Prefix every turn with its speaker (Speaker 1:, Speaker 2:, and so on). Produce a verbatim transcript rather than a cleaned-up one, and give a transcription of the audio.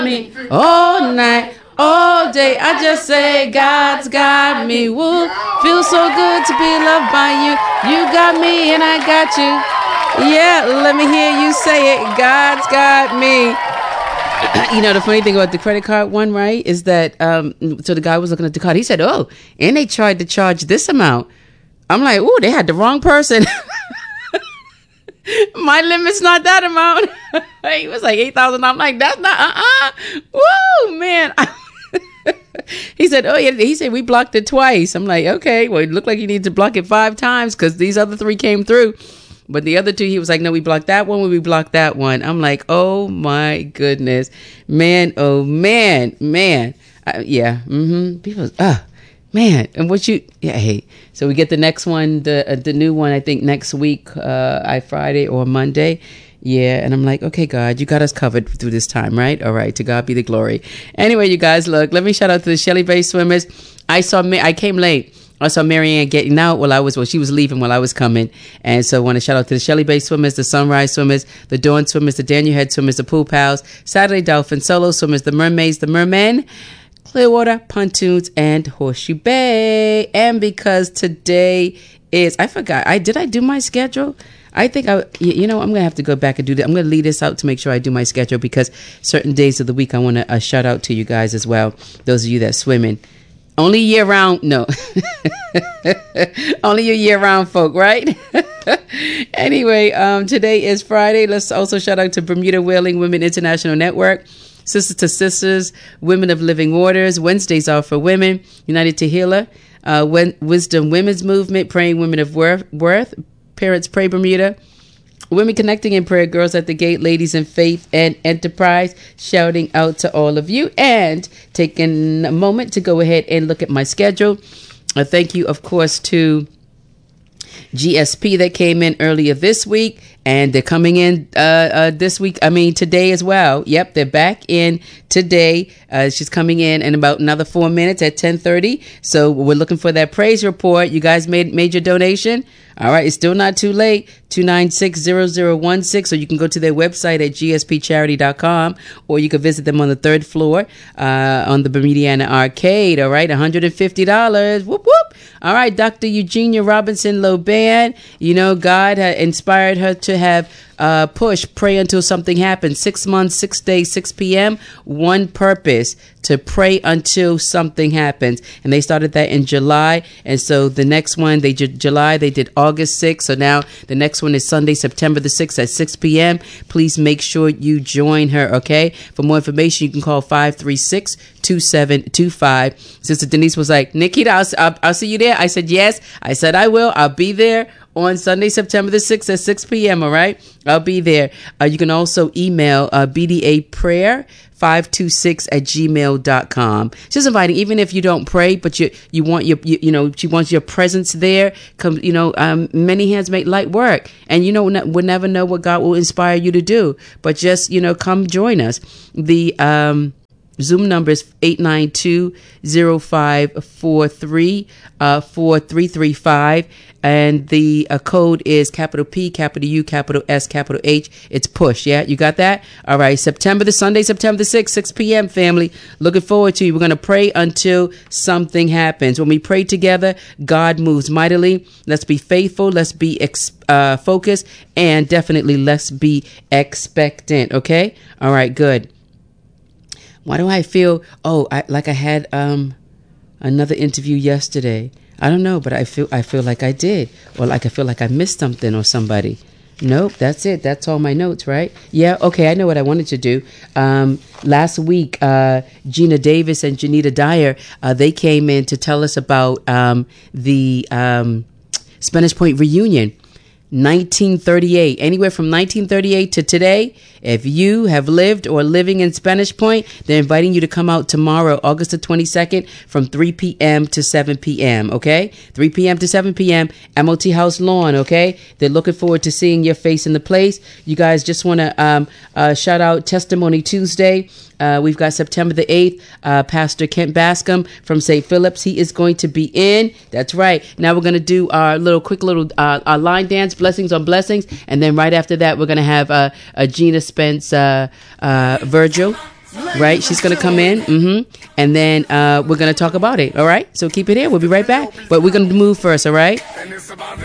Speaker 1: me all night, all day. I just say God's got me. Woo. Feels so good to be loved by you. You got me and I got you. Yeah, let me hear you say it. God's got me. You know, the funny thing about the credit card one, right, is that, um, so the guy was looking at the card. He said, oh, and they tried to charge this amount. I'm like, oh, they had the wrong person. My limit's not that amount. He was like eight thousand. I'm like, that's not, uh-uh. Whoa, man. He said, oh, yeah. He said, we blocked it twice. I'm like, okay, well, it looked like you need to block it five times because these other three came through. But the other two, he was like, no, we blocked that one. We blocked that one. I'm like, oh, my goodness. Man, oh, man, man. Uh, yeah. Mm-hmm. People, ah. Uh, Man, and what you, yeah, hey, so we get the next one, the uh, the new one, I think next week, uh, I Friday or Monday. Yeah, and I'm like, okay, God, you got us covered through this time, right? All right, to God be the glory. Anyway, you guys, look, let me shout out to the Shelley Bay Swimmers. I saw, I came late. I saw Marianne getting out while I was, well, she was leaving while I was coming. And so I want to shout out to the Shelley Bay Swimmers, the Sunrise Swimmers, the Dawn Swimmers, the Daniel Head Swimmers, the Pool Pals, Saturday Dolphin Solo Swimmers, the Mermaids, the Mermen, Clearwater, Pontoons, and Horseshoe Bay. And because today is, I forgot, I did I do my schedule? I think I, you know, I'm going to have to go back and do that. I'm going to lead this out to make sure I do my schedule because certain days of the week I want to uh, shout out to you guys as well. Those of you that swimming. Only year round, no. Only you year round folk, right? Anyway, um, today is Friday. Let's also shout out to Bermuda Whaling Women International Network. Sisters to Sisters, Women of Living Waters, Wednesdays are for women, United Tehillah, uh, Wisdom Women's Movement, Praying Women of Worth, Worth, Parents Pray Bermuda, Women Connecting in Prayer, Girls at the Gate, Ladies in Faith and Enterprise, shouting out to all of you and taking a moment to go ahead and look at my schedule. Uh, thank you, of course, to G S P that came in earlier this week, and they're coming in uh, uh, this week. I mean, today as well. Yep, they're back in today. Uh, she's coming in in about another four minutes at ten thirty. So we're looking for that praise report. You guys made made your donation. All right, it's still not too late. two nine six, zero zero one six, or you can go to their website at g s p charity dot com, or you can visit them on the third floor uh, on the Bermudiana Arcade. All right, one hundred fifty dollars. Whoop, whoop. All right, Doctor Eugenia Robinson Loban, you know, God had inspired her to have uh, push, pray until something happens. Six months, six days, six p.m., one purpose, to pray until something happens. And they started that in July. And so the next one, they did July, they did August sixth. So now the next one is Sunday, September the sixth at six p.m. Please make sure you join her, okay? For more information, you can call five three six, two seven two five. Sister Denise was like, Nikita, I'll, I'll, I'll see you there. I said, yes. I said, I will. I'll be there on Sunday, September the sixth at six p.m., all right? I'll be there. Uh, you can also email uh, B D A prayer five two six at gmail dot com. Just inviting, even if you don't pray, but you you want your, you, you know, she wants your presence there. Come, you know, um, many hands make light work. And, you know, we'll never know what God will inspire you to do. But just, you know, come join us. The, um, Zoom number is eight nine two, zero five four three, uh, four three three five. And the uh, code is capital P, capital U, capital S, capital H. It's push. Yeah, you got that? All right. September the Sunday, September the sixth, six p.m. family. Looking forward to you. We're going to pray until something happens. When we pray together, God moves mightily. Let's be faithful. Let's be ex- uh, focused, and definitely let's be expectant. Okay. All right. Good. Why do I feel, oh, I, like I had um, another interview yesterday? I don't know, but I feel I feel like I did, or like I feel like I missed something or somebody. Nope, that's it. That's all my notes, right? Yeah, okay, I know what I wanted to do. Um, last week, uh, Gina Davis and Janita Dyer, uh, they came in to tell us about um, the um, Spanish Point reunion. nineteen thirty-eight, anywhere from nineteen thirty-eight to today. If you have lived or living in Spanish Point, they're inviting you to come out tomorrow, August the twenty-second, from three p.m. to seven p.m. Okay, three p.m. to seven p.m. M O T House Lawn. Okay, they're looking forward to seeing your face in the place. You guys just want to um, uh, shout out Testimony Tuesday. Uh, we've got September the eighth, uh, Pastor Kent Bascom from Saint Philip's. He is going to be in. That's right. Now we're going to do our little quick little uh, our line dance, blessings on blessings. And then right after that, we're going to have uh, uh, Gina Spence, uh, uh, Virgil. right? She's going to come in, mm-hmm, and then uh, we're going to talk about it, all right? So keep it here. We'll be right back. But we're going to move first, all right?